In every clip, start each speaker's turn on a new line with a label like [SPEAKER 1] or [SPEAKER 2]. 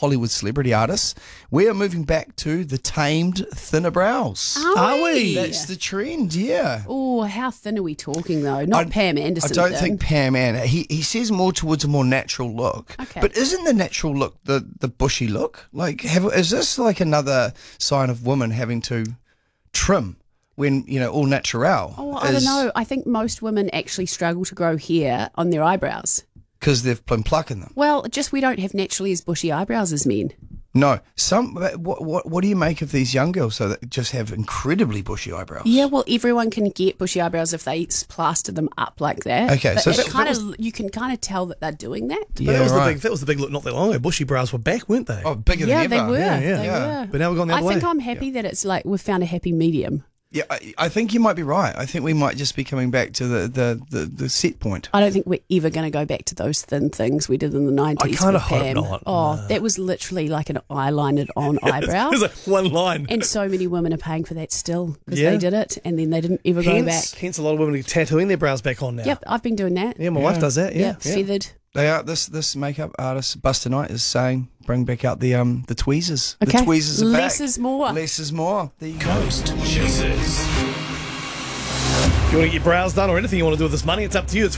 [SPEAKER 1] Hollywood celebrity artists, we are moving back to the tamed thinner brows.
[SPEAKER 2] Are we?
[SPEAKER 1] That's the trend, yeah.
[SPEAKER 3] Oh, how thin are we talking, though? Not Pam Anderson.
[SPEAKER 1] I don't think Pam Anderson. He says more towards a more natural look.
[SPEAKER 3] Okay.
[SPEAKER 1] But isn't the natural look the bushy look? Like, is this like another sign of women having to trim when, all natural?
[SPEAKER 3] Oh, I don't know. I think most women actually struggle to grow hair on their eyebrows.
[SPEAKER 1] Because they've been plucking them.
[SPEAKER 3] Well, just we don't have naturally as bushy eyebrows as men.
[SPEAKER 1] No. What do you make of these young girls that just have incredibly bushy eyebrows?
[SPEAKER 3] Yeah, well, everyone can get bushy eyebrows if they plaster them up like that.
[SPEAKER 1] Okay,
[SPEAKER 3] but
[SPEAKER 1] so
[SPEAKER 3] you can kind of tell that they're doing that.
[SPEAKER 2] But that was the big look not that long ago. Bushy brows were back, weren't they?
[SPEAKER 1] Oh, bigger than ever.
[SPEAKER 3] They were.
[SPEAKER 2] Yeah.
[SPEAKER 3] They were.
[SPEAKER 2] But now we've gone the other way.
[SPEAKER 3] I think I'm happy that it's like we've found a happy medium.
[SPEAKER 1] Yeah, I think you might be right. I think we might just be coming back to the set point.
[SPEAKER 3] I don't think we're ever going to go back to those thin things we did in the 90s.
[SPEAKER 2] I kind of
[SPEAKER 3] with
[SPEAKER 2] hope
[SPEAKER 3] Pam.
[SPEAKER 2] not.
[SPEAKER 3] Oh, that was literally like an eyelinered on eyebrow.
[SPEAKER 2] It was like one line.
[SPEAKER 3] And so many women are paying for that still because they did it and then they didn't ever go back.
[SPEAKER 2] Hence a lot of women are tattooing their brows back on now.
[SPEAKER 3] Yep, I've been doing that.
[SPEAKER 2] Yeah, my wife does that. Yeah.
[SPEAKER 3] Feathered.
[SPEAKER 1] They are this makeup artist Buster Knight is saying bring back out the tweezers.
[SPEAKER 3] Okay.
[SPEAKER 1] The tweezers are
[SPEAKER 3] Less
[SPEAKER 1] back.
[SPEAKER 3] is more.
[SPEAKER 1] Less is more. There you go.
[SPEAKER 4] Coast Chasers.
[SPEAKER 2] If you want to get your brows done or anything you want to do with this money, it's up to you. It's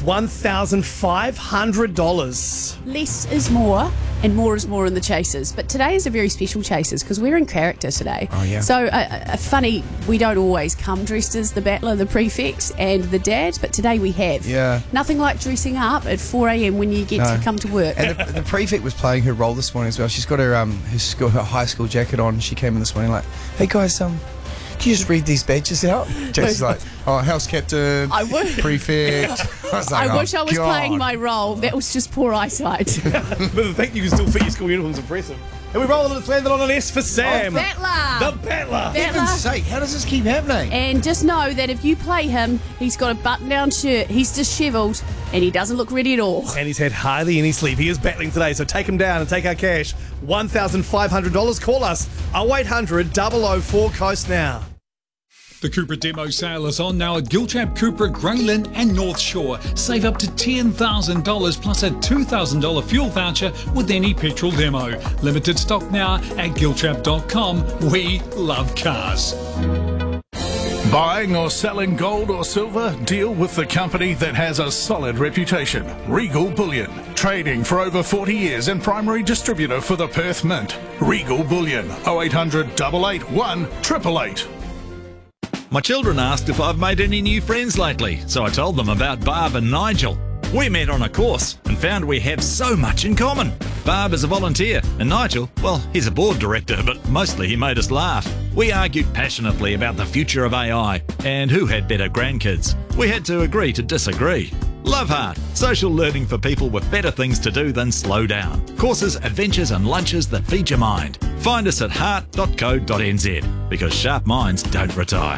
[SPEAKER 2] $1,500.
[SPEAKER 3] Less is more and more is more in the Chasers. But today is a very special Chasers because we're in character today.
[SPEAKER 1] Oh, yeah.
[SPEAKER 3] So, funny, we don't always come dressed as the battler, the prefect and the dad, but today we have.
[SPEAKER 1] Yeah.
[SPEAKER 3] Nothing like dressing up at 4 a.m. when you get to come to work.
[SPEAKER 1] And the prefect was playing her role this morning as well. She's got her high school jacket on. She came in this morning like, hey guys, can you just read these badges out? Jesse's like, house captain, prefect.
[SPEAKER 3] I wish I was playing my role. That was just poor eyesight.
[SPEAKER 2] But the fact you can still fit your school uniform is impressive. And we roll it's landed on an S for Sam.
[SPEAKER 3] Battler.
[SPEAKER 2] The Battler.
[SPEAKER 1] For heaven's sake, how does this keep happening?
[SPEAKER 3] And just know that if you play him, he's got a button-down shirt, he's dishevelled, and he doesn't look ready at all.
[SPEAKER 2] And he's had hardly any sleep. He is battling today, so take him down and take our cash. $1,500. Call us 0800 004 Coast now.
[SPEAKER 5] The Cupra demo sale is on now at Giltrap Cupra, Greyland and North Shore. Save up to $10,000 plus a $2,000 fuel voucher with any petrol demo. Limited stock now at giltrap.com. We love cars.
[SPEAKER 4] Buying or selling gold or silver? Deal with the company that has a solid reputation. Regal Bullion. Trading for over 40 years and primary distributor for the Perth Mint. Regal Bullion. 0800 881 888.
[SPEAKER 6] My children asked if I've made any new friends lately, so I told them about Barb and Nigel. We met on a course and found we have so much in common. Barb is a volunteer, and Nigel, well, he's a board director, but mostly he made us laugh. We argued passionately about the future of AI and who had better grandkids. We had to agree to disagree. Love Heart, social learning for people with better things to do than slow down. Courses, adventures and lunches that feed your mind. Find us at heart.co.nz, because sharp minds don't retire.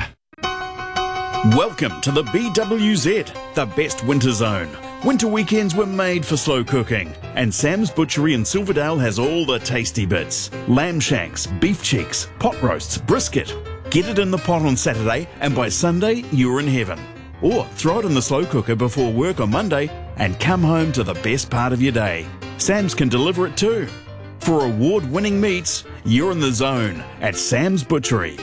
[SPEAKER 7] Welcome to the BWZ, the best winter zone. Winter weekends were made for slow cooking, and Sam's Butchery in Silverdale has all the tasty bits. Lamb shanks, beef cheeks, pot roasts, brisket. Get it in the pot on Saturday, and by Sunday, you're in heaven. Or throw it in the slow cooker before work on Monday, and come home to the best part of your day. Sam's can deliver it too. For award-winning meats, you're in the zone at Sam's Butchery.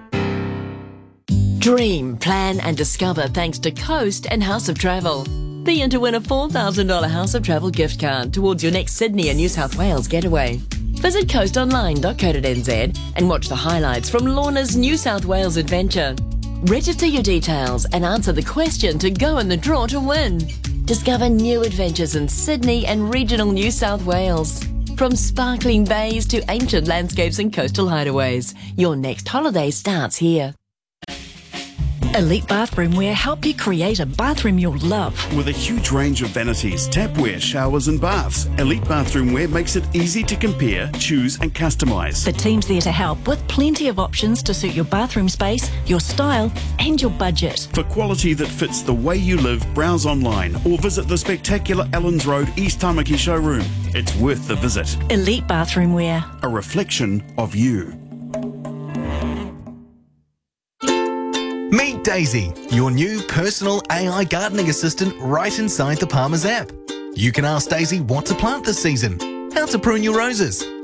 [SPEAKER 8] Dream, plan and discover thanks to Coast and House of Travel. Be in to win a $4,000 House of Travel gift card towards your next Sydney and New South Wales getaway. Visit coastonline.co.nz and watch the highlights from Lorna's New South Wales adventure. Register your details and answer the question to go in the draw to win. Discover new adventures in Sydney and regional New South Wales. From sparkling bays to ancient landscapes and coastal hideaways, your next holiday starts here.
[SPEAKER 9] Elite Bathroomwear help you create a bathroom you'll love.
[SPEAKER 7] With a huge range of vanities, tapware, showers and baths, Elite Bathroomwear makes it easy to compare, choose and customise.
[SPEAKER 9] The team's there to help with plenty of options to suit your bathroom space, your style and your budget.
[SPEAKER 7] For quality that fits the way you live, browse online or visit the spectacular Ellens Road East Tamaki showroom. It's worth the visit.
[SPEAKER 9] Elite Bathroomwear.
[SPEAKER 7] A reflection of you.
[SPEAKER 10] Meet Daisy, your new personal AI gardening assistant right inside the Palmer's app. You can ask Daisy what to plant this season, how to prune your roses,